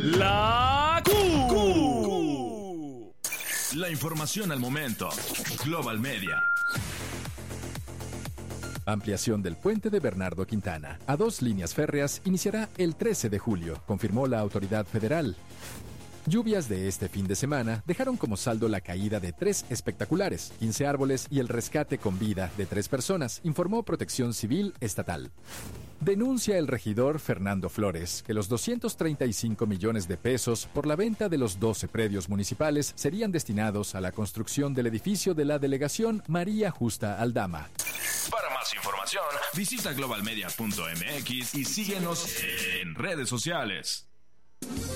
La Q. La información al momento. Global Media. Ampliación del puente de Bernardo Quintana a 2 líneas férreas iniciará el 13 de julio, confirmó la autoridad federal. Lluvias de este fin de semana dejaron como saldo la caída de 3 espectaculares, 15 árboles y el rescate con vida de 3 personas, informó Protección Civil Estatal. Denuncia el regidor Fernando Flores que los 235 millones de pesos por la venta de los 12 predios municipales serían destinados a la construcción del edificio de la delegación María Justa Aldama. Para más información, visita globalmedia.mx y síguenos en redes sociales.